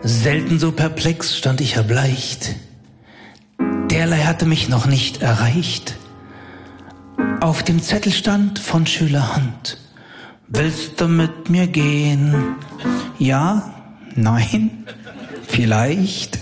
Selten so perplex stand ich erbleicht. Derlei hatte mich noch nicht erreicht. Auf dem Zettel stand von Schülerhand: Willst du mit mir gehen? Ja? Nein? Vielleicht?